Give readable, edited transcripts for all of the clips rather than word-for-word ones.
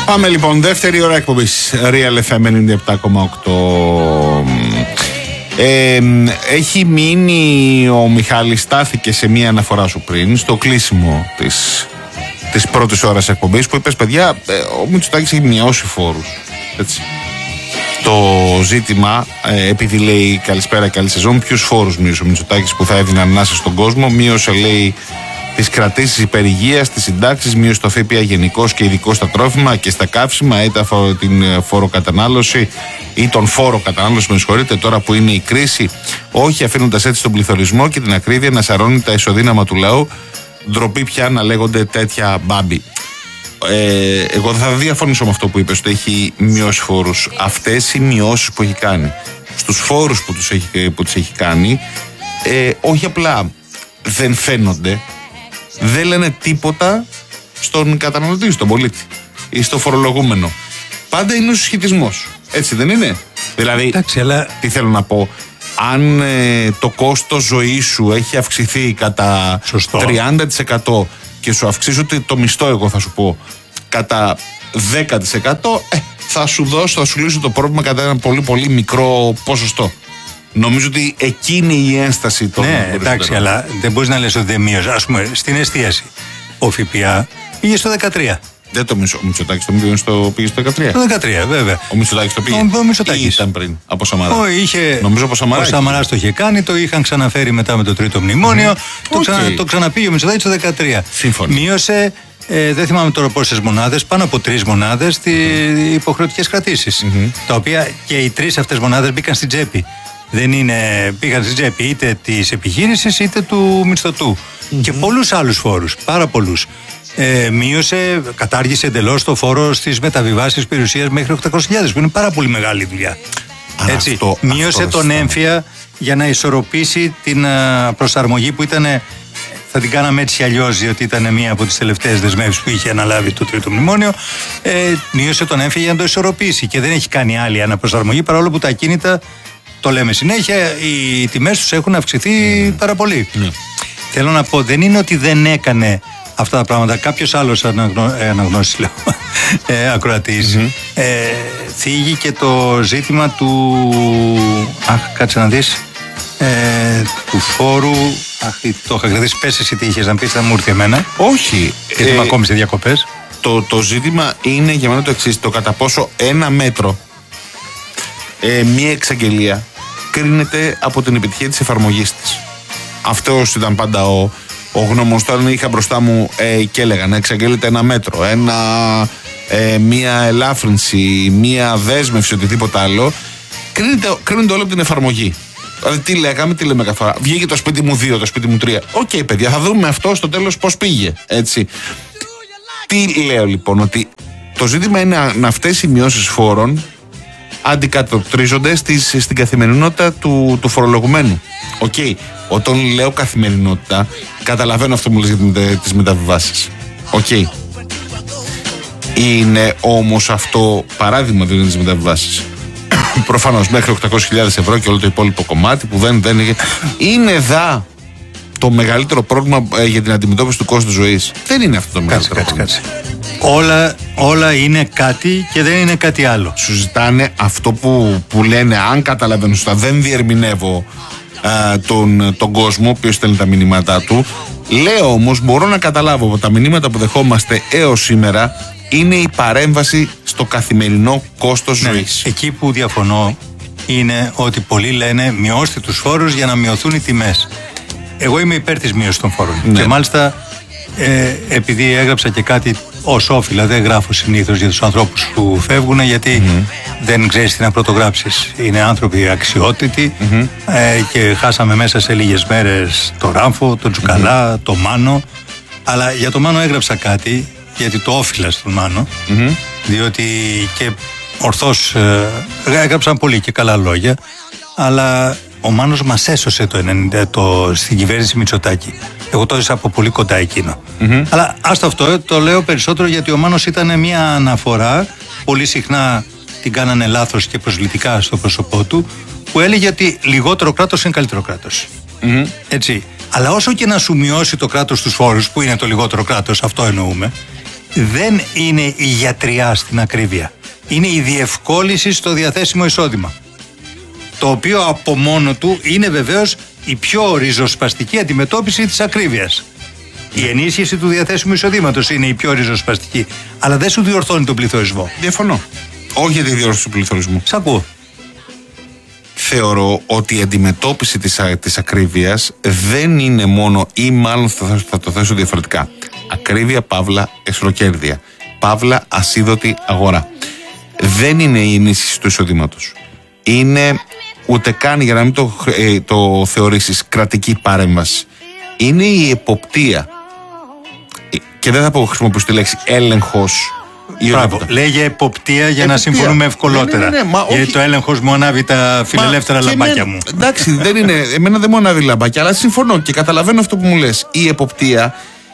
Πάμε λοιπόν, δεύτερη ώρα εκπομπής Real FM 97,8. Έχει μείνει ο Μιχάλης, στάθηκε σε μία αναφορά σου πριν στο κλείσιμο της πρώτης ώρας εκπομπής που είπες, παιδιά, ο Μητσοτάκης έχει μειώσει φόρους, έτσι. Το ζήτημα, επειδή λέει καλησπέρα, καλή σεζόν, ποιους φόρους μείωσε ο Μητσοτάκης που θα έδιναν ανάσα στον κόσμο? Μείωσε, λέει, τις κρατήσεις υπερηγείας, τις συντάξεις, μείωσε το ΦΠΑ γενικώς και ειδικώς στα τρόφιμα και στα καύσιμα, ή την φοροκατανάλωση ή τον φόρο κατανάλωση, με συγχωρείτε, τώρα που είναι η κρίση, όχι αφήνοντας έτσι τον πληθωρισμό και την ακρίβεια να σαρώνει τα ισοδύναμα του λαού. Ντροπή πια να λέγονται τέτοια μπάμπι. Εγώ δεν θα διαφωνήσω με αυτό που είπες, ότι έχει μειώσει φόρους. Αυτές οι μειώσεις που έχει κάνει στους φόρους που τους έχει κάνει, όχι απλά δεν φαίνονται, δεν λένε τίποτα στον καταναλωτή, στον πολίτη ή στο φορολογούμενο. Πάντα είναι ο συσχετισμός. Έτσι δεν είναι? Δηλαδή, εντάξει, αλλά... τι θέλω να πω, αν το κόστος ζωής σου έχει αυξηθεί κατά 30% και σου αυξήσω το μισθό, εγώ θα σου πω, κατά 10%, θα σου λύσω το πρόβλημα κατά ένα πολύ πολύ μικρό ποσοστό. Νομίζω ότι εκείνη η ένσταση των... Ναι, εντάξει, αλλά δεν μπορείς να λες ότι δεν μείωσε. Ας πούμε, στην εστίαση, ο ΦΠΑ πήγε στο 13. Δεν το μισό. Ο Μητσοτάκης το πήγε στο 13. Το 13, βέβαια. Ο Μητσοτάκης το πήγε. Ο Μητσοτάκης. Ήταν πριν, από Σαμαρά. Νομίζω από Σαμαρά. Ο Σαμαράς το είχε κάνει, το είχαν ξαναφέρει μετά με το τρίτο μνημόνιο. Το ξαναπήγε ο Μητσοτάκης το 13. Σύμφωνα. Μείωσε, δεν θυμάμαι τώρα πόσες μονάδες, πάνω από 3 μονάδες υποχρεωτικές κρατήσεις. Τα οποία και οι 3 αυτές μονάδες μπήκαν στην τσέπη. Δεν πήγαν στην τσέπη είτε της επιχείρησης είτε του μισθωτού. Και πολλούς άλλους φόρους, πάρα πολλούς. Κατάργησε εντελώς το φόρο στις μεταβιβάσεις περιουσίας μέχρι 800.000, που είναι πάρα πολύ μεγάλη δουλειά. Έτσι, μείωσε τον έμφυα για να ισορροπήσει την προσαρμογή που ήταν, θα την κάναμε έτσι αλλιώς, διότι ήταν μία από τις τελευταίες δεσμεύσεις που είχε αναλάβει το τρίτο μνημόνιο. Μείωσε τον έμφυα για να το ισορροπήσει και δεν έχει κάνει άλλη αναπροσαρμογή, παρόλο που τα ακίνητα, το λέμε συνέχεια, οι τιμές τους έχουν αυξηθεί πάρα πολύ. Θέλω να πω, δεν είναι ότι δεν έκανε αυτά τα πράγματα. Κάποιος άλλος αναγνώσεις, λέω, ακροατής, θίγει και το ζήτημα του... κάτσε να δεις, του φόρου. Το είχα κρατήσει. Πες εσύ τι είχες να πεις, θα μου ήρθε εμένα. Όχι. Γιατί είμαι ακόμη σε διακοπές. Το ζήτημα είναι για μένα το εξής: το κατά πόσο ένα μέτρο, μία εξαγγελία, κρίνεται από την επιτυχία της εφαρμογής της. Αυτός ήταν πάντα ο γνώμος. Όταν είχα μπροστά μου και έλεγα να εξαγγέλλεται ένα μέτρο, μία ελάφρυνση, μία δέσμευση, οτιδήποτε άλλο, κρίνεται όλο από την εφαρμογή. Δηλαδή, τι λέγαμε, τι λέμε κάθε φορά. Βγήκε το σπίτι μου 2, το σπίτι μου 3. Οκ, παιδιά, θα δούμε αυτό στο τέλος πώς πήγε. Έτσι. Τι λέω λοιπόν, ότι το ζήτημα είναι να αυτές οι μειώσεις φόρων αντικατοπτρίζονται στην καθημερινότητα του φορολογουμένου. Οκ. Όταν λέω καθημερινότητα, καταλαβαίνω αυτό που μου λες για τις μεταβιβάσεις. Οκ. Είναι όμως αυτό παράδειγμα, δεν είναι τις μεταβιβάσεις. Προφανώς μέχρι 800.000 ευρώ και όλο το υπόλοιπο κομμάτι που δεν είναι εδώ το μεγαλύτερο πρόβλημα για την αντιμετώπιση του κόστου ζωής. Δεν είναι αυτό το μεγαλύτερο πρόβλημα. Όλα είναι κάτι και δεν είναι κάτι άλλο. Σου ζητάνε αυτό που λένε, αν καταλαβαίνω σωστά, δεν διερμηνεύω τον κόσμο, ο οποίος στέλνει τα μηνύματά του. Λέω όμως, μπορώ να καταλάβω από τα μηνύματα που δεχόμαστε έως σήμερα, είναι η παρέμβαση στο καθημερινό κόστος ζωής. Εκεί που διαφωνώ είναι ότι πολλοί λένε μειώστε τους φόρους για να μειωθούν οι τιμές. Εγώ είμαι υπέρ της μείωσης των φόρων. Ναι. Και μάλιστα επειδή έγραψα και κάτι ως όφιλα, δεν γράφω συνήθως για τους ανθρώπους που φεύγουν, γιατί δεν ξέρεις τι να πρωτογράψεις. Είναι άνθρωποι αξιότητοι και χάσαμε μέσα σε λίγες μέρες το Ράμφο, τον Τζουκαλά, το Μάνο. Αλλά για το Μάνο έγραψα κάτι, γιατί το όφιλα στον Μάνο, διότι και ορθώς έγραψαν πολύ και καλά λόγια, αλλά ο Μάνος μας έσωσε στην κυβέρνηση Μητσοτάκη. Εγώ το έζησα από πολύ κοντά εκείνο. Αλλά άστο αυτό, το λέω περισσότερο γιατί ο Μάνος ήταν μια αναφορά, πολύ συχνά την κάνανε λάθος και προσβλητικά στο πρόσωπό του, που έλεγε ότι λιγότερο κράτος είναι καλύτερο κράτος. Έτσι. Αλλά όσο και να σου μειώσει το κράτος τους φόρους, που είναι το λιγότερο κράτος, αυτό εννοούμε, δεν είναι η γιατριά στην ακρίβεια. Είναι η διευκόλυνση στο διαθέσιμο εισόδημα. Το οποίο από μόνο του είναι βεβαίως η πιο ριζοσπαστική αντιμετώπιση της ακρίβειας. Η ενίσχυση του διαθέσιμου εισοδήματος είναι η πιο ριζοσπαστική. Αλλά δεν σου διορθώνει τον πληθωρισμό. Διαφωνώ. Όχι για τη διόρθωση του πληθωρισμού. Σ' ακούω. Θεωρώ ότι η αντιμετώπιση της ακρίβειας δεν είναι μόνο, ή μάλλον θα το θέσω διαφορετικά. Ακρίβεια, παύλα, εσχροκέρδεια. Παύλα, ασίδωτη αγορά. Δεν είναι η ενίσχυση του εισοδήματος. Είναι ούτε καν, για να μην το θεωρήσεις, κρατική παρέμβαση. Είναι η εποπτεία. Και δεν θα χρησιμοποιήσω τη λέξη έλεγχος. Λέγε εποπτεία για να συμφωνούμε ευκολότερα. Ναι, γιατί το έλεγχος μου ανάβει τα φιλελεύθερα λαμπάκια μου. Εντάξει, δεν είναι. Εμένα δεν μου ανάβει λαμπάκια, αλλά συμφωνώ και καταλαβαίνω αυτό που μου λες. Η εποπτεία,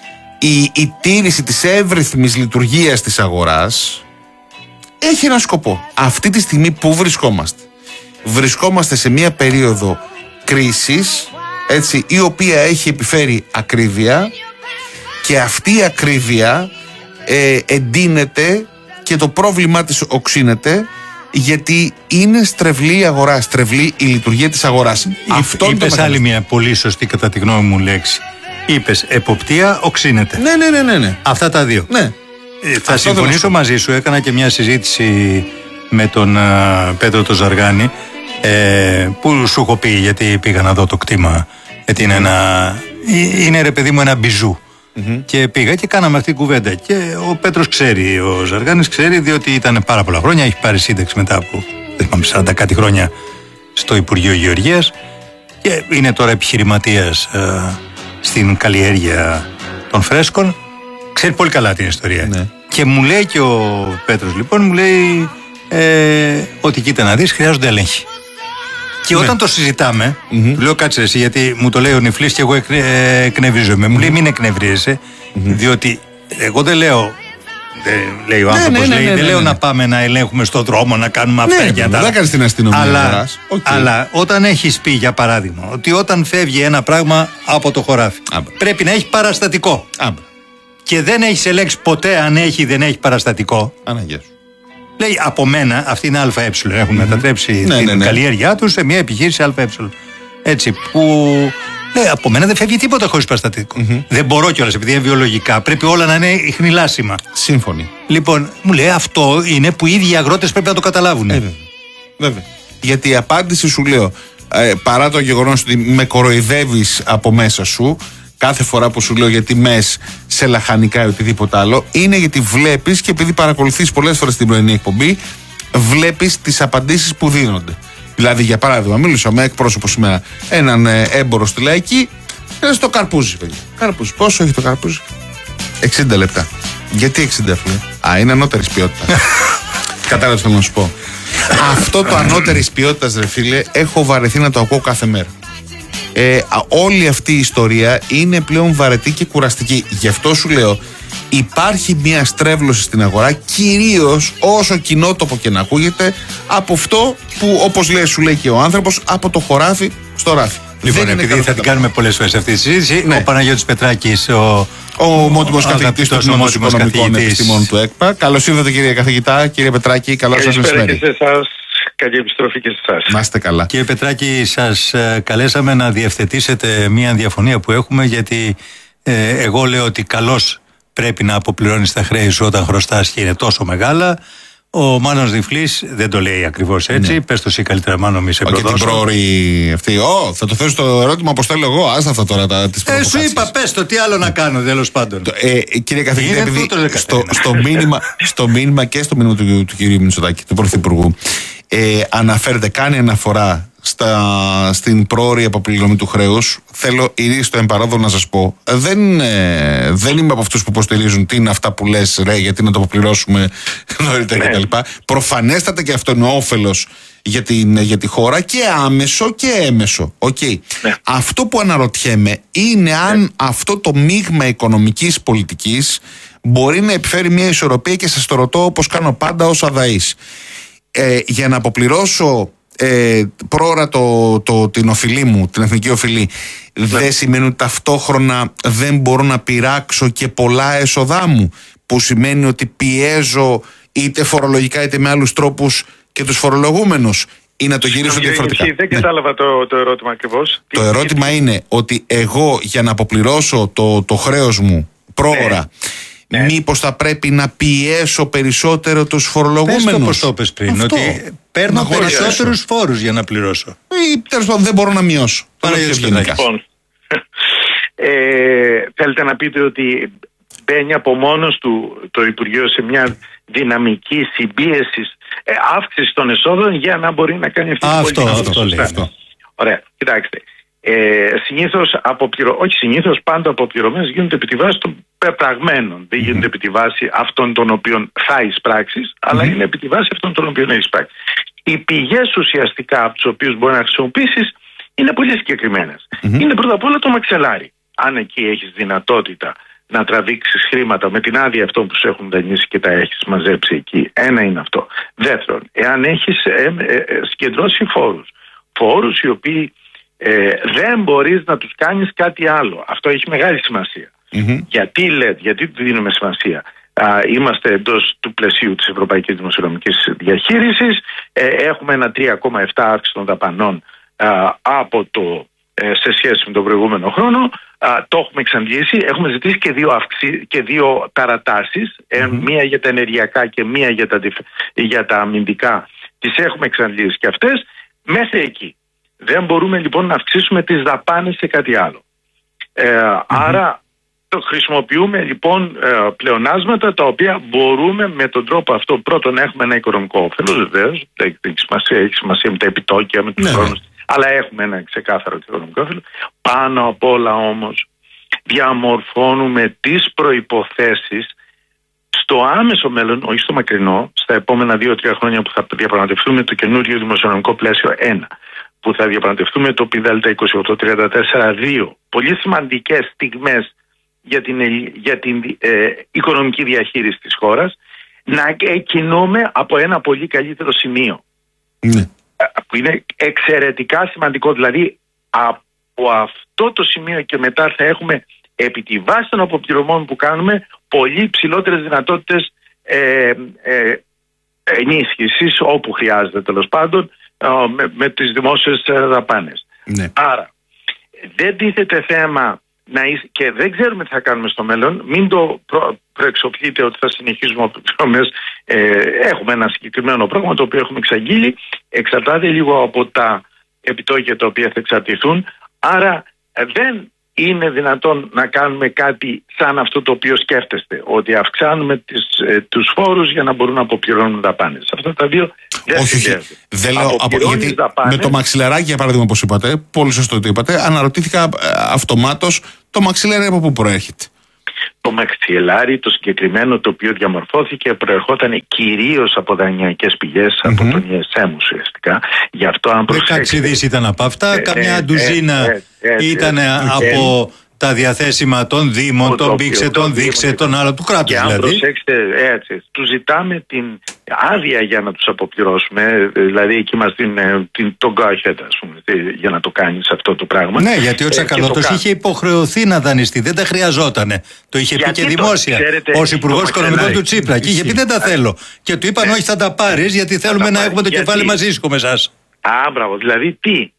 η τήρηση της εύρυθμης λειτουργίας της αγοράς έχει ένα σκοπό. Αυτή τη στιγμή που βρισκόμαστε? Βρισκόμαστε σε μια περίοδο κρίσης, έτσι, η οποία έχει επιφέρει ακρίβεια, και αυτή η ακρίβεια εντείνεται και το πρόβλημά της οξύνεται, γιατί είναι στρεβλή η αγορά, στρεβλή η λειτουργία της αγοράς. Είπες άλλη μια πολύ σωστή κατά τη γνώμη μου λέξη. Είπες εποπτεία, οξύνεται. Ναι. Αυτά τα δύο. Ναι. Θα συμφωνήσω μαζί σου. Έκανα και μια συζήτηση με τον Πέτρο το Ζαργάνη, που σου έχω πει, γιατί πήγα να δω το κτήμα, γιατί είναι ρε παιδί μου ένα μπιζού. Και πήγα και κάναμε αυτή την κουβέντα. Και ο Πέτρος ξέρει, ο Ζαργάνης ξέρει, διότι ήταν πάρα πολλά χρόνια. Έχει πάρει σύνταξη μετά από 40 κάτι χρόνια στο Υπουργείο Γεωργίας και είναι τώρα επιχειρηματίας στην καλλιέργεια των φρέσκων. Ξέρει πολύ καλά την ιστορία. Ναι. Και μου λέει και ο Πέτρος, λοιπόν, μου λέει ότι κοίτα να δεις, χρειάζονται έλεγχοι. Και όταν το συζητάμε, του λέω κάτσε εσύ, γιατί μου το λέει ο Νιφλής και εγώ εκνευρίζομαι. Μου λέει μην εκνευρίζεσαι, διότι εγώ δεν λέω, λέει ο άνθρωπος, δεν λέω να πάμε να ελέγχουμε στον δρόμο, να κάνουμε αυτά και αυτά. Δεν κάνεις την αστυνομία. Αλλά όταν έχεις πει, για παράδειγμα, ότι όταν φεύγει ένα πράγμα από το χωράφι, πρέπει να έχει παραστατικό. Και δεν έχεις ελέγξει ποτέ αν έχει ή δεν έχει παραστατικό. Αναγκαία σου. Λέει από μένα, αυτή είναι ΑΕ. Έχουν μετατρέψει την καλλιέργειά τους σε μια επιχείρηση ΑΕ. Έτσι, που λέει από μένα δεν φεύγει τίποτα χωρίς παραστατικό. Δεν μπορώ κιόλας, επειδή είναι βιολογικά. Πρέπει όλα να είναι ιχνηλάσιμα. Σύμφωνοι. Λοιπόν, μου λέει αυτό είναι που οι ίδιοι οι αγρότες πρέπει να το καταλάβουν. Βέβαια. Γιατί η απάντηση σου λέω, παρά το γεγονός ότι με κοροϊδεύεις από μέσα σου, κάθε φορά που σου λέω για τιμές σε λαχανικά ή οτιδήποτε άλλο, είναι γιατί βλέπεις, και επειδή παρακολουθείς πολλές φορές την πρωινή εκπομπή, βλέπεις τις απαντήσεις που δίνονται. Δηλαδή, για παράδειγμα, μίλησα με εκπρόσωπο σήμερα, έναν έμπορο στη Λαϊκή, ένα στο καρπούζι, παιδιά. Καρπούζι. Πόσο έχει το καρπούζι? 60 λεπτά. Γιατί 60 φίλε? Είναι ανώτερης ποιότητας. Κατάλαβες, θέλω να σου πω. Αυτό το ανώτερης ποιότητας, ρε φίλε, έχω βαρεθεί να το ακούω κάθε μέρα. Όλη αυτή η ιστορία είναι πλέον βαρετή και κουραστική. Γι' αυτό σου λέω, υπάρχει μια στρέβλωση στην αγορά, κυρίως όσο κοινότοπο και να ακούγεται, από αυτό που, όπως λέει, σου λέει και ο άνθρωπος, από το χωράφι στο ράφι. Λοιπόν, επειδή θα την κάνουμε πολλές φορές αυτή τη συζήτηση, ο Παναγιώτης Πετράκης, ο μόνιμος καθηγητής του Τμήματος Οικονομικών Επιστημών του ΕΚΠΑ. Καλώς ήρθατε, κύριε καθηγητά. Κύριε Πετράκη, καλώς σας μεσημέρι. Καλή επιστροφή και σε εσάς. Να είστε καλά. Κύριε Πετράκη, σας καλέσαμε να διευθετήσετε μια διαφωνία που έχουμε, γιατί εγώ λέω ότι καλώς πρέπει να αποπληρώνεις τα χρέη σου όταν χρωστάς και είναι τόσο μεγάλα. Ο Μάνος Νιφλής δεν το λέει ακριβώς έτσι. Πες το εσύ καλύτερα, Μάνο, μη σε προδώσω. Και την πρόωρη αυτή. Θα το θέσω το ερώτημα όπως θέλω εγώ. Άστα αυτά τώρα τις προβοκάσεις. Σου είπα, πες το, τι άλλο να κάνω, τέλος πάντων. Κύριε καθηγητή, επειδή στο μήνυμα και στο μήνυμα του κυρίου Μητσοτάκη, του Πρωθυπουργού, αναφέρεται, κάνει αναφορά στην πρόωρη αποπληρωμή του χρέους. Θέλω ήδη στο εμπαρόδο να σας πω, δεν είμαι από αυτούς που υποστηρίζουν τι είναι αυτά που λες, ρε, γιατί να το αποπληρώσουμε νωρίτερα κτλ. Προφανέστατα και αυτό είναι όφελος για τη χώρα, και άμεσο και έμεσο. Okay. Αυτό που αναρωτιέμαι είναι αν αυτό το μείγμα οικονομικής πολιτικής μπορεί να επιφέρει μια ισορροπία, και σας το ρωτώ όπως κάνω πάντα ως αδαής. Για να αποπληρώσω πρόωρα την οφειλή μου, την εθνική οφειλή, δεν σημαίνει ότι ταυτόχρονα δεν μπορώ να πειράξω και πολλά έσοδά μου? που σημαίνει ότι πιέζω είτε φορολογικά είτε με άλλους τρόπους και τους φορολογούμενους, ή να το γυρίσω διαφορετικά? Δεν κατάλαβα το ερώτημα ακριβώς. Το ερώτημα είναι ότι εγώ για να αποπληρώσω το χρέος μου πρόωρα, μήπως θα πρέπει να πιέσω περισσότερο τους φορολογούμενους? Πες το όπως το είπες πριν, αυτό, ότι παίρνω περισσότερους φόρους για να πληρώσω. Ή τέλος πάντων δεν μπορώ να μειώσω. Λοιπόν, θέλετε να πείτε ότι μπαίνει από μόνος του το Υπουργείο σε μια δυναμική συμπίεση, αύξηση των εσόδων για να μπορεί να κάνει αυτή την πολιτική? Αυτό λέει. Ωραία, κοιτάξτε. Συνήθως πάντα αποπληρωμένες γίνονται επί τη βάση των πεπραγμένων. Δεν γίνονται επί τη βάση αυτών των οποίων θα εισπράξεις, αλλά είναι επί τη βάση αυτών των οποίων εισπράξεις. Οι πηγές ουσιαστικά από τις οποίες μπορεί να χρησιμοποιήσεις είναι πολύ συγκεκριμένες. Είναι πρώτα απ' όλα το μαξελάρι. Αν εκεί έχεις δυνατότητα να τραβήξεις χρήματα με την άδεια αυτών που σου έχουν δανείσει και τα έχεις μαζέψει εκεί, ένα είναι αυτό. Δεύτερον, εάν έχεις συγκεντρώσει φόρους οι οποίοι δεν μπορείς να τους κάνεις κάτι άλλο. Αυτό έχει μεγάλη σημασία. Γιατί του δίνουμε σημασία? Είμαστε εντός του πλαισίου της Ευρωπαϊκής Δημοσιονομικής Διαχείρισης. Έχουμε ένα 3,7 αύξηση των δαπανών σε σχέση με τον προηγούμενο χρόνο. Το έχουμε εξαντλήσει. Έχουμε ζητήσει και δύο παρατάσεις, μία για τα ενεργειακά και μία για τα αμυντικά. Τις έχουμε εξαντλήσει και αυτές. Μέχρι εκεί. Δεν μπορούμε λοιπόν να αυξήσουμε τις δαπάνες σε κάτι άλλο. Άρα χρησιμοποιούμε λοιπόν πλεονάσματα τα οποία μπορούμε με τον τρόπο αυτό πρώτον να έχουμε ένα οικονομικό όφελος, βεβαίως, έχει σημασία με τα επιτόκια, με τους χρόνους, αλλά έχουμε ένα ξεκάθαρο οικονομικό όφελος. Πάνω απ' όλα όμως διαμορφώνουμε τις προϋποθέσεις στο άμεσο μέλλον, όχι στο μακρινό, στα επόμενα 2-3 χρόνια που θα διαπραγματευτούμε το καινούριο δημοσιονομικό πλαίσιο 1, που θα διαπραγματευτούμε το ΠΔ28-34-2, πολύ σημαντικές στιγμές για την οικονομική διαχείριση της χώρας, να κινούμε από ένα πολύ καλύτερο σημείο. Που είναι εξαιρετικά σημαντικό. Δηλαδή από αυτό το σημείο και μετά θα έχουμε επί τη βάση των αποπληρωμών που κάνουμε πολύ ψηλότερες δυνατότητες ενίσχυσης όπου χρειάζεται, τέλος πάντων, με τις δημόσιες δαπάνες. Άρα δεν τίθεται θέμα και δεν ξέρουμε τι θα κάνουμε στο μέλλον. Μην το προεξοφλείτε ότι θα συνεχίσουμε αποπληρωμές. Έχουμε ένα συγκεκριμένο πρόγραμμα το οποίο έχουμε εξαγγείλει. Εξαρτάται λίγο από τα επιτόκια τα οποία θα εξαρτηθούν. Άρα δεν είναι δυνατόν να κάνουμε κάτι σαν αυτό το οποίο σκέφτεστε, ότι αυξάνουμε τους φόρους για να μπορούν να αποπληρώνουν δαπάνες. Αυτά τα δύο δεν συνδέονται. Δεν λέω, γιατί με το μαξιλαράκι, για παράδειγμα, όπως είπατε, πολύ σωστό το είπατε, αναρωτήθηκα αυτομάτως το μαξιλάρι από πού προέρχεται. Το μαξιλάρι, το συγκεκριμένο το οποίο διαμορφώθηκε, προερχόταν κυρίως από δανειακές πηγές, από τον ESM ουσιαστικά. Γι' αυτό αν προσέξετε... 16 δις ήταν από αυτά, καμιά ντουζίνα ήταν από τα διαθέσιμα των Δήμων, των Μπήξε, των Δείξε, των άλλων του κράτους. Και αν προσέξετε, τους ζητάμε την άδεια για να τους αποπληρώσουμε, δηλαδή εκεί μας τον go-ahead, ας πούμε, για να το κάνεις αυτό το πράγμα. Ναι, γιατί ο Τσακαλώτος είχε υποχρεωθεί να δανειστεί, δεν τα χρειαζότανε. Το είχε πει και δημόσια ως Υπουργός Οικονομικών του Τσίπρα. Και είχε πει δεν τα θέλω. Και του είπαν όχι, θα τα πάρεις, γιατί θέλουμε να έχουμε το κεφάλι μαζί σου με εσάς. Μπράβο, δηλαδή τι,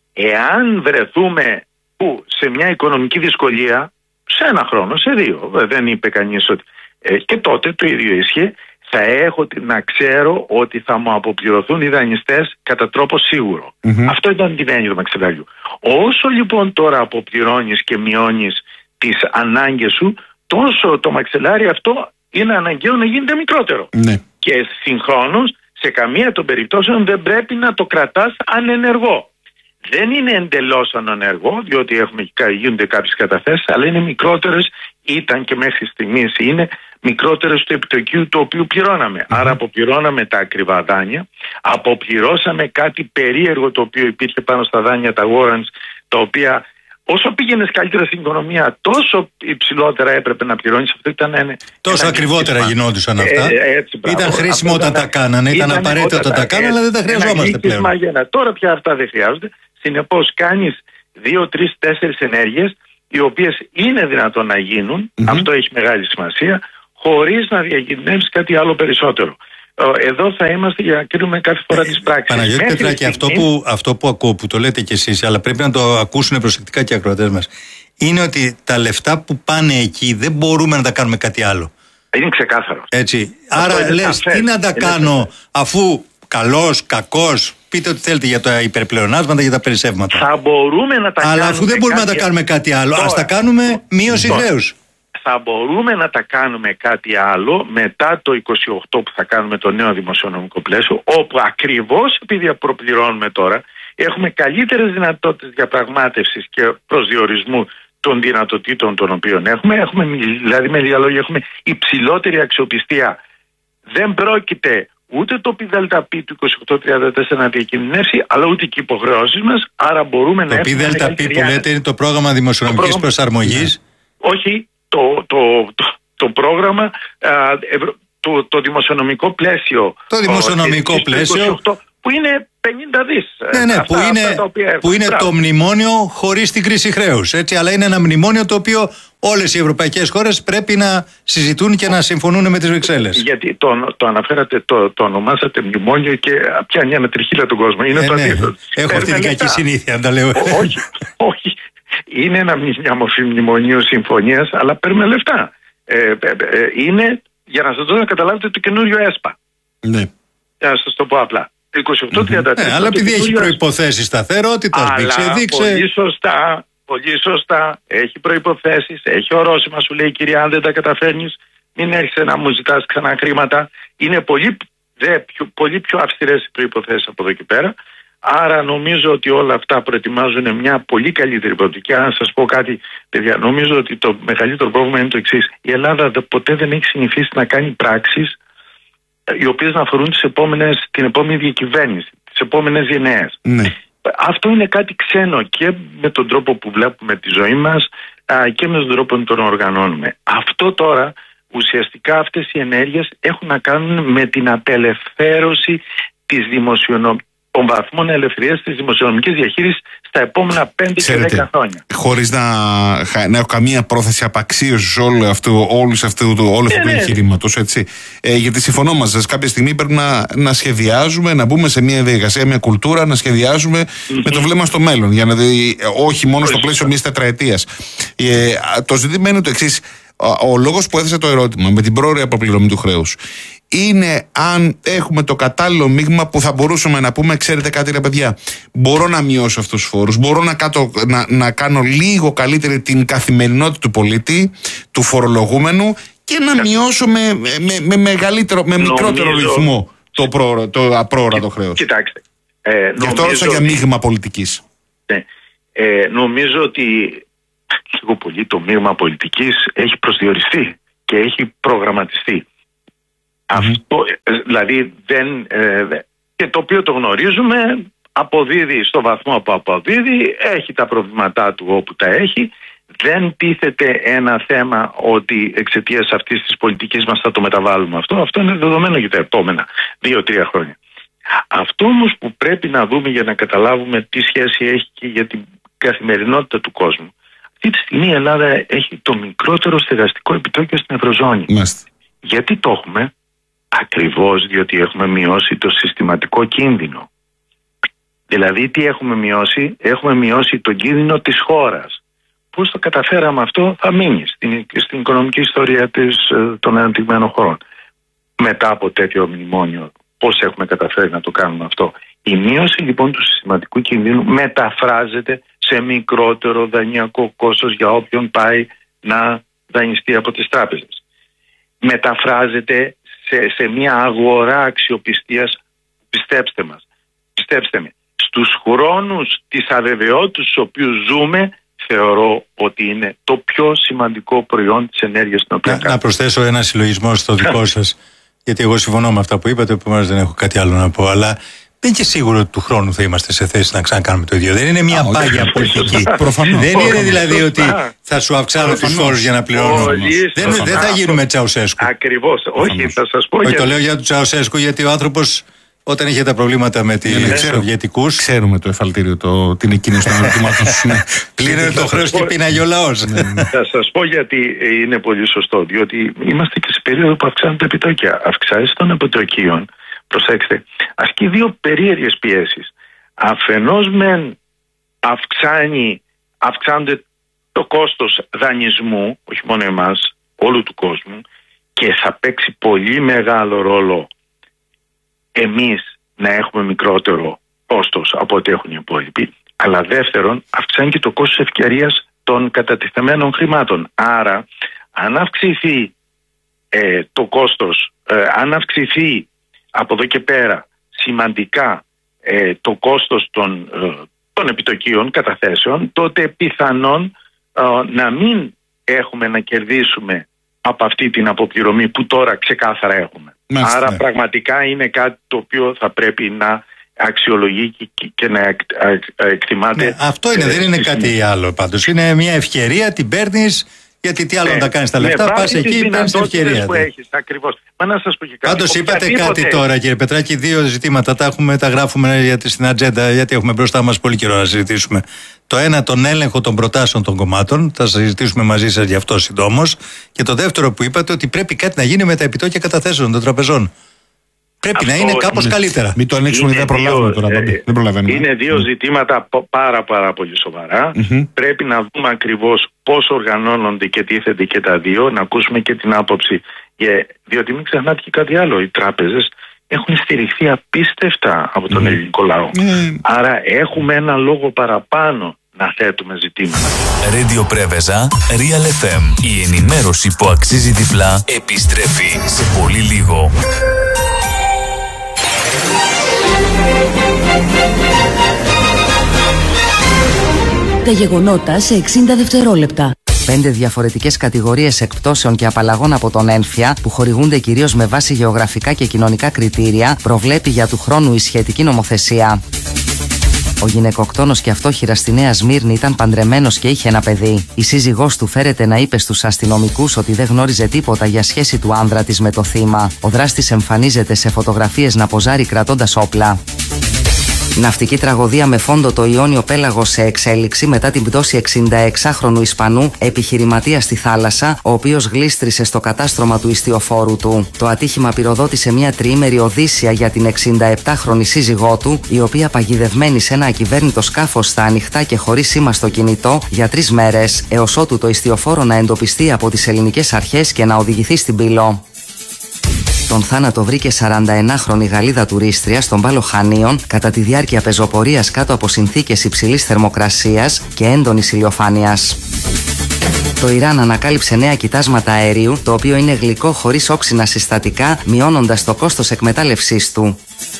εάν βρεθούμε σε μια οικονομική δυσκολία, σε ένα χρόνο, σε 2, δεν είπε κανείς ότι. Και τότε το ίδιο ίσχυε, θα έχω να ξέρω ότι θα μου αποπληρωθούν οι δανειστές κατά τρόπο σίγουρο. Αυτό ήταν την έννοια του μαξιλαριού. Όσο λοιπόν τώρα αποπληρώνεις και μειώνεις τις ανάγκες σου, τόσο το μαξιλάρι αυτό είναι αναγκαίο να γίνεται μικρότερο. Και συγχρόνως, σε καμία των περιπτώσεων δεν πρέπει να το κρατάς ανενεργό. Δεν είναι εντελώς ανενεργό, διότι γίνονται κάποιες καταθέσεις, αλλά είναι μικρότερες, ήταν και μέχρι στιγμής είναι μικρότερες του επιτοκίου το οποίο πληρώναμε. Άρα αποπληρώναμε τα ακριβά δάνεια, αποπληρώσαμε κάτι περίεργο το οποίο υπήρχε πάνω στα δάνεια, τα warrants, τα οποία όσο πήγαινες καλύτερα στην οικονομία, τόσο υψηλότερα έπρεπε να πληρώνεις. Αυτό ήταν τόσο ακριβότερα γινόντουσαν αυτά. Ήταν χρήσιμο όταν τα κάνανε, ήταν απαραίτητο όταν τα κάνανε, αλλά δεν τα χρειαζόμαστε πλέον. Τώρα πια αυτά δεν χρειάζονται. Συνεπώς κάνεις 2, 3, 4 ενέργειες οι οποίες είναι δυνατόν να γίνουν, αυτό έχει μεγάλη σημασία, χωρίς να διακινδυνεύσει κάτι άλλο περισσότερο. Εδώ θα είμαστε για να κρίνουμε κάθε φορά τις πράξεις. Παναγιώτη Πετράκη, αυτό που ακούω, που το λέτε κι εσείς, αλλά πρέπει να το ακούσουν προσεκτικά και οι ακροατές μας, είναι ότι τα λεφτά που πάνε εκεί δεν μπορούμε να τα κάνουμε κάτι άλλο. Είναι ξεκάθαρο. Έτσι. Άρα λες, τι να τα κάνω αφού καλός, κακός, πείτε ό,τι θέλετε για τα υπερπλεονάσματα, για τα περισσεύματα. Θα μπορούμε να τα κάνουμε. Αλλά αφού δεν μπορούμε να τα κάνουμε κάτι άλλο, ας τα κάνουμε μείωση χρέους. Θα μπορούμε να τα κάνουμε κάτι άλλο μετά το 28 που θα κάνουμε το νέο δημοσιονομικό πλαίσιο, όπου ακριβώς επειδή προπληρώνουμε τώρα, έχουμε καλύτερες δυνατότητες διαπραγμάτευσης και προσδιορισμού των δυνατοτήτων των οποίων έχουμε. Δηλαδή, με λίγα λόγια, έχουμε υψηλότερη αξιοπιστία. Δεν πρόκειται ούτε το ΠΔΠ του 28-34 να διακινδυνεύσει, αλλά ούτε και οι υποχρεώσεις μας. Άρα μπορούμε να έχουμε. Το ΠΔΠ που λέτε είναι το πρόγραμμα δημοσιονομικής προσαρμογής. Όχι, το πρόγραμμα, το δημοσιονομικό πλαίσιο. Το δημοσιονομικό πλαίσιο. Που είναι 50 δις. Ναι, που είναι το μνημόνιο χωρίς την κρίση χρέους. Έτσι, αλλά είναι ένα μνημόνιο το οποίο όλες οι ευρωπαϊκές χώρες πρέπει να συζητούν και να συμφωνούν με τις Βρυξέλλες. Γιατί το αναφέρατε, το ονομάσατε μνημόνιο και πιάνει ένα τριχύλα τον κόσμο. Είναι το αντίθετο. Έχω αυτή την κακή συνήθεια, αν τα λέω. Όχι. Είναι μια μορφή μνημονίου συμφωνίας, αλλά παίρνουμε λεφτά. Είναι, για να σας δω να καταλάβετε, το καινούριο ΕΣΠΑ. Ναι. Για να σας το πω απλά. 28-34. Αλλά επειδή έχει προϋποθέσεις σταθερότητας, δείξε. Πολύ σωστά. Έχει προϋποθέσεις, έχει ορόσημα. Σου λέει, κυρία, αν δεν τα καταφέρνεις, μην έρχεσαι να μου ζητάς ξανά χρήματα. Είναι πολύ πιο αυστηρές οι προϋποθέσεις από εδώ και πέρα. Άρα νομίζω ότι όλα αυτά προετοιμάζουν μια πολύ καλύτερη προοπτική. Αν σας πω κάτι, παιδιά, νομίζω ότι το μεγαλύτερο πρόβλημα είναι το εξής. Η Ελλάδα ποτέ δεν έχει συνηθίσει να κάνει πράξεις οι οποίες να αφορούν την επόμενη διακυβέρνηση, τις επόμενες γενναίες. Ναι. Αυτό είναι κάτι ξένο και με τον τρόπο που βλέπουμε τη ζωή μας και με τον τρόπο που τον οργανώνουμε. Αυτό τώρα, ουσιαστικά αυτές οι ενέργειες έχουν να κάνουν με την απελευθέρωση των βαθμών ελευθερίας της δημοσιονομικής διαχείρισης στα επόμενα 5 και 10 χρόνια. Χωρίς να έχω καμία πρόθεση απαξίωσης όλου αυτού του εγχειρήματος, έτσι. Γιατί συμφωνώ μαζί σας, κάποια στιγμή πρέπει να σχεδιάζουμε, να μπούμε σε μια διαδικασία, μια κουλτούρα, να σχεδιάζουμε με το βλέμμα στο μέλλον. Για να όχι μόνο στο πλαίσιο μιας τετραετίας. Το ζήτημα είναι το εξής. Ο λόγος που έθεσα το ερώτημα με την πρόωρη αποπληρωμή του χρέους είναι αν έχουμε το κατάλληλο μείγμα που θα μπορούσαμε να πούμε, ξέρετε κάτι ρε παιδιά, μπορώ να μειώσω αυτούς τους φόρους, μπορώ να κάνω λίγο καλύτερη την καθημερινότητα του πολίτη, του φορολογούμενου και να μειώσω με μικρότερο ρυθμό το απρόορατο χρέος. Κοιτάξτε. Γι' αυτό ρώτησα για μείγμα πολιτικής. Ναι. Νομίζω ότι λίγο πολύ το μείγμα πολιτικής έχει προσδιοριστεί και έχει προγραμματιστεί. Αυτό δηλαδή και το οποίο το γνωρίζουμε, αποδίδει στο βαθμό που αποδίδει, έχει τα προβλήματά του όπου τα έχει. Δεν τίθεται ένα θέμα ότι εξαιτίας αυτής της πολιτικής μας θα το μεταβάλουμε αυτό. Αυτό είναι δεδομένο για τα επόμενα 2-3 χρόνια. Αυτό όμως που πρέπει να δούμε για να καταλάβουμε τι σχέση έχει και για την καθημερινότητα του κόσμου. Αυτή τη στιγμή η Ελλάδα έχει το μικρότερο στεγαστικό επιτόκιο στην Ευρωζώνη. Γιατί το έχουμε? Ακριβώς διότι έχουμε μειώσει το συστηματικό κίνδυνο. Δηλαδή τι έχουμε μειώσει? Έχουμε μειώσει τον κίνδυνο της χώρας. Πώς το καταφέραμε αυτό? Θα μείνει στην οικονομική ιστορία των αναπτυγμένων χωρών. Μετά από τέτοιο μνημόνιο, πώς έχουμε καταφέρει να το κάνουμε αυτό? Η μείωση λοιπόν του συστηματικού κινδύνου μεταφράζεται σε μικρότερο δανειακό κόστος για όποιον πάει να δανειστεί από τις τράπεζες. Μεταφράζεται σε μια αγορά αξιοπιστίας, πιστέψτε με, στους χρόνους της αβεβαιότητας στους οποίους ζούμε, θεωρώ ότι είναι το πιο σημαντικό προϊόν της ενέργειας στην οποία κάνουμε. Να προσθέσω ένα συλλογισμό στο δικό σας, γιατί εγώ συμφωνώ με αυτά που είπατε, επομένως δεν έχω κάτι άλλο να πω, αλλά δεν είναι και σίγουρο ότι του χρόνου θα είμαστε σε θέση να ξανακάνουμε το ίδιο. Δεν είναι μια πάγια πολιτική. Δεν είναι δηλαδή ότι θα σου αυξάνω τους φόρους για να πληρώνω. Δεν θα γίνουμε Τσαουσέσκου. Ακριβώς. Όχι, θα σας πω. Όχι, το λέω για τον Τσαουσέσκου, γιατί ο άνθρωπος Όταν είχε τα προβλήματα με τους Σοβιετικούς. Ξέρουμε το εφαλτήριο, την εκκίνηση των ερωτημάτων. Πλήρωνε το χρέος και πίναγε ο λαός. Θα σας πω γιατί είναι πολύ σωστό. Διότι είμαστε και σε περίοδο που αυξάνουν τα επιτόκια. Αυξάσεις των επιτοκίων, προσέξτε, ασκεί δύο περίεργες πιέσεις. Αφενός μεν αυξάνεται το κόστος δανεισμού, όχι μόνο εμάς, όλου του κόσμου, και θα παίξει πολύ μεγάλο ρόλο εμείς να έχουμε μικρότερο κόστος από ό,τι έχουν οι υπόλοιποι. Αλλά δεύτερον, αυξάνει και το κόστος ευκαιρίας των κατατεθειμένων χρημάτων. Άρα, αν αυξηθεί το κόστος, αν αυξηθεί από εδώ και πέρα σημαντικά το κόστος των επιτοκίων καταθέσεων, τότε πιθανόν να μην έχουμε να κερδίσουμε από αυτή την αποπληρωμή που τώρα ξεκάθαρα έχουμε. Μάλιστα. Άρα πραγματικά είναι κάτι το οποίο θα πρέπει να αξιολογεί και να εκτιμάται. Ναι, αυτό είναι, δεν είναι κάτι άλλο πάντως. Είναι μια ευκαιρία, την παίρνεις, γιατί τι άλλο να τα κάνεις τα λεφτά, πας εκεί, παίρνεις την ευκαιρία. Που έχεις, ακριβώς. Μα να σας πω και κάτι. Πάντως είπατε κάτι τώρα, κύριε Πετράκη, δύο ζητήματα τα γράφουμε στην ατζέντα, γιατί έχουμε μπροστά μας πολύ καιρό να συζητήσουμε. Το ένα, τον έλεγχο των προτάσεων των κομμάτων, θα συζητήσουμε μαζί σας γι' αυτό συντόμως. Και το δεύτερο που είπατε, ότι πρέπει κάτι να γίνει με τα επιτόκια καταθέσεων των τραπεζών. Πρέπει να είναι κάπως καλύτερα. Μην το ανοίξουμε, δεν προλάβουμε τώρα. Δεν προλαβαίνουμε. Είναι δύο ζητήματα πάρα πολύ σοβαρά. Πρέπει να δούμε ακριβώς πώς οργανώνονται και τίθενται και τα δύο, να ακούσουμε και την άποψη. Διότι μην ξεχνάτε και κάτι άλλο. Οι τράπεζες έχουν στηριχθεί απίστευτα από τον ελληνικό λαό. Άρα έχουμε ένα λόγο παραπάνω να θέτουμε ζητήματα. Radio Πρέβεζα, Real FM. Η ενημέρωση που αξίζει διπλά επιστρέφει σε πολύ λίγο. Τα γεγονότα σε 60 δευτερόλεπτα. 5 διαφορετικές κατηγορίες εκπτώσεων και απαλλαγών από τον έμφυα, που χορηγούνται κυρίως με βάση γεωγραφικά και κοινωνικά κριτήρια, προβλέπει για του χρόνου η σχετική νομοθεσία. Ο γυναικοκτόνος και αυτόχειρας στη Νέα Σμύρνη ήταν παντρεμένος και είχε ένα παιδί. Η σύζυγός του φέρεται να είπε στους αστυνομικούς ότι δεν γνώριζε τίποτα για σχέση του άνδρα της με το θύμα. Ο δράστης εμφανίζεται σε φωτογραφίες να ποζάρει κρατώντας όπλα. Ναυτική τραγωδία με φόντο το Ιόνιο Πέλαγος σε εξέλιξη μετά την πτώση 66χρονου Ισπανού επιχειρηματία στη θάλασσα, ο οποίος γλίστρισε στο κατάστρωμα του ιστιοφόρου του. Το ατύχημα πυροδότησε μια τριήμερη οδύσσια για την 67χρονη σύζυγό του, η οποία παγιδευμένη σε ένα ακυβέρνητο σκάφος στα ανοιχτά και χωρίς σήμα στο κινητό για 3 μέρες, έως ότου το ιστιοφόρο να εντοπιστεί από τις ελληνικές αρχές και να οδηγηθεί στην Πύλο. Τον θάνατο βρήκε 41χρονη Γαλλίδα τουρίστρια στον Πάλο Χανίων κατά τη διάρκεια πεζοπορίας κάτω από συνθήκες υψηλής θερμοκρασίας και έντονης ηλιοφάνειας. Το Ιράν ανακάλυψε νέα κοιτάσματα αερίου, το οποίο είναι γλυκό χωρίς όξινα συστατικά, μειώνοντας το κόστος εκμετάλλευσής του.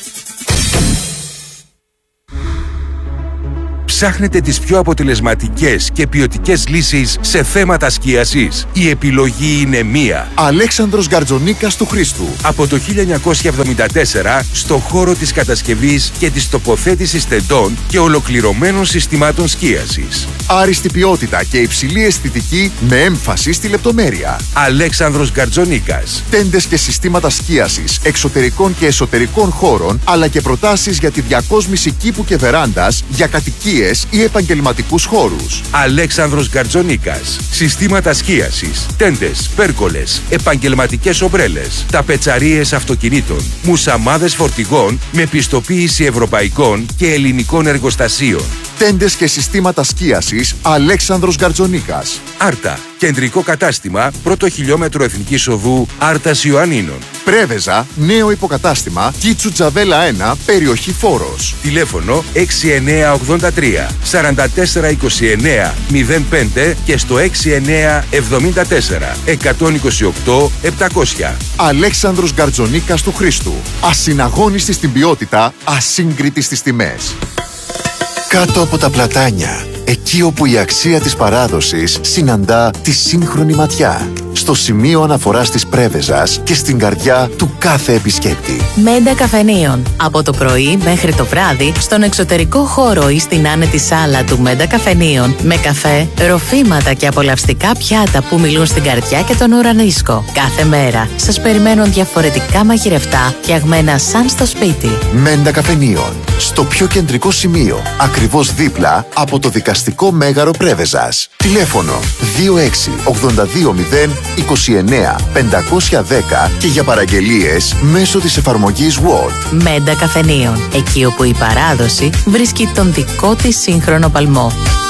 Ψάχνετε τις πιο αποτελεσματικές και ποιοτικές λύσεις σε θέματα σκίασης. Η επιλογή είναι μία. Αλέξανδρος Γκαρτζονίκας του Χρήστου. Από το 1974 στο χώρο της κατασκευής και της τοποθέτησης τεντών και ολοκληρωμένων συστημάτων σκίασης. Άριστη ποιότητα και υψηλή αισθητική με έμφαση στη λεπτομέρεια. Αλέξανδρος Γκαρτζονίκας. Τέντες και συστήματα σκίασης εξωτερικών και εσωτερικών χώρων, αλλά και προτάσεις για τη διακόσμηση κήπου και βεράντας για κατοικίες ή επαγγελματικούς χώρους. Αλέξανδρος Γκαρτζονίκας. Συστήματα σκίασης, τέντες, πέρκολες, επαγγελματικές ομπρέλες, ταπετσαρίες αυτοκινήτων, μουσαμάδες φορτηγών με πιστοποίηση ευρωπαϊκών και ελληνικών εργοστασίων. Τέντες και συστήματα σκίασης Αλέξανδρος Γκαρτζονίκας. Άρτα. Κεντρικό κατάστημα, πρώτο χιλιόμετρο Εθνικής Οδού Άρτας Ιωαννίνων. Πρέβεζα, νέο υποκατάστημα, Κίτσου Τζαβέλα 1, περιοχή Φόρος. Τηλέφωνο 6983 4429 05 και στο 6974 128 700. Αλέξανδρος Γκαρτζονίκας του Χρήστου. Ασυναγώνιστη στην ποιότητα, ασύγκριτη στις τιμές. Κάτω από τα πλατάνια, εκεί όπου η αξία της παράδοσης συναντά τη σύγχρονη ματιά. στο σημείο αναφοράς της Πρέβεζας και στην καρδιά του κάθε επισκέπτη. Μέντα Καφενείων. Από το πρωί μέχρι το βράδυ, στον εξωτερικό χώρο ή στην άνετη σάλα του Μέντα Καφενείων, με καφέ, ροφήματα και απολαυστικά πιάτα που μιλούν στην καρδιά και τον ουρανίσκο. Κάθε μέρα σας περιμένουν διαφορετικά μαγειρευτά, φτιαγμένα σαν στο σπίτι. Μέντα Καφενείων. Στο πιο κεντρικό σημείο, ακριβώς δίπλα από το δικαστικό μέγαρο Πρέβεζας. Τηλέφωνο 2682029510 και για παραγγελίες μέσω της εφαρμογής Word. Μέντα Καφενείων. Εκεί όπου η παράδοση βρίσκει τον δικό της σύγχρονο παλμό.